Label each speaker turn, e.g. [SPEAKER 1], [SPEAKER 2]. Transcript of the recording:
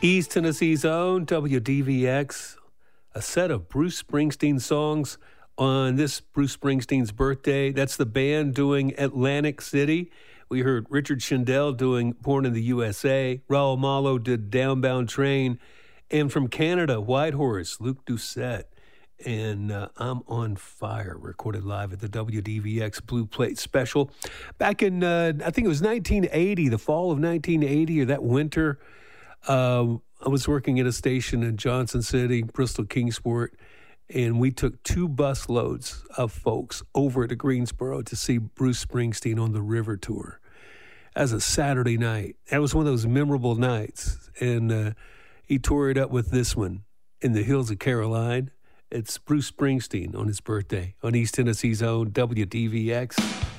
[SPEAKER 1] East Tennessee's own WDVX, a set of Bruce Springsteen songs on this Bruce Springsteen's birthday. That's the band doing Atlantic City. We heard Richard Shindell doing Born in the USA. Raul Malo did Downbound Train. And from Canada, Whitehorse, Luke Doucette. And I'm on Fire, recorded live at the WDVX Blue Plate Special. Back in, I think it was 1980, the fall of 1980, or that winter, I was working at a station in Johnson City, Bristol Kingsport, and we took 2 bus loads of folks over to Greensboro to see Bruce Springsteen on the River Tour. As a Saturday night. That was one of those memorable nights. And he tore it up with this one, In the Hills of Caroline. It's Bruce Springsteen on his birthday on East Tennessee's own WDVX.